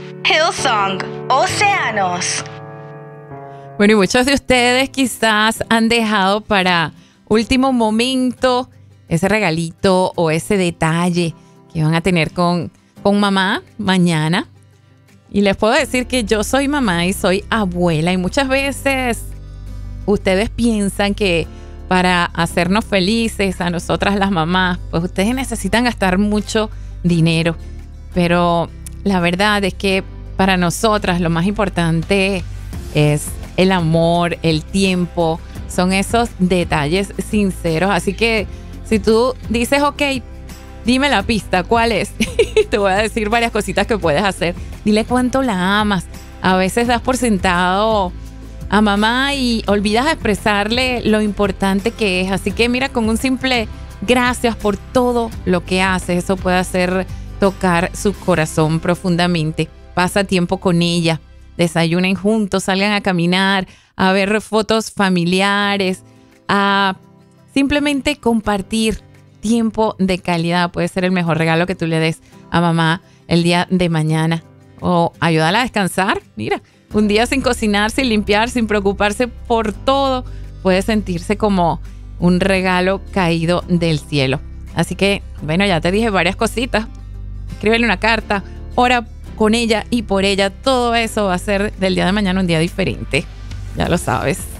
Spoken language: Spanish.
Hillsong, Océanos. Bueno, y muchos de ustedes quizás han dejado para último momento ese regalito o ese detalle que van a tener con mamá mañana. Y les puedo decir que yo soy mamá y soy abuela, y muchas veces ustedes piensan que para hacernos felices a nosotras las mamás, pues ustedes necesitan gastar mucho dinero. Pero la verdad es que para nosotras lo más importante es el amor, el tiempo, son esos detalles sinceros. Así que si tú dices, ok, dime la pista, ¿cuál es? Te voy a decir varias cositas que puedes hacer. Dile cuánto la amas. A veces das por sentado a mamá y olvidas expresarle lo importante que es. Así que mira, con un simple gracias por todo lo que haces, eso puede hacer tocar su corazón profundamente. Pasa tiempo con ella, desayunen juntos, salgan a caminar, a ver fotos familiares, a simplemente compartir tiempo de calidad. Puede ser el mejor regalo que tú le des a mamá el día de mañana. O ayúdala a descansar. Mira, un día sin cocinar, sin limpiar, sin preocuparse por todo, puede sentirse como un regalo caído del cielo. Así que, bueno, ya te dije varias cositas. Escríbele una carta, ora con ella y por ella. Todo eso va a ser del día de mañana un día diferente. Ya lo sabes.